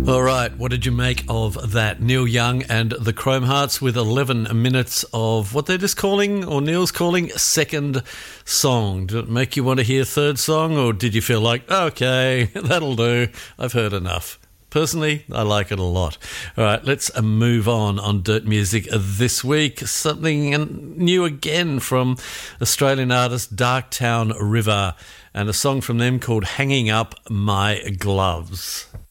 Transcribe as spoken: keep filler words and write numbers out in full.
All right, what did you make of that? Neil Young and the Chrome Hearts with eleven minutes of what they're just calling, or Neil's calling, second song. Did it make you want to hear third song, or did you feel like, okay, that'll do, I've heard enough? Personally, I like it a lot. All right, let's move on on Dirt Music this week. Something new again from Australian artist Darktown River, and a song from them called Hanging Up My Gloves.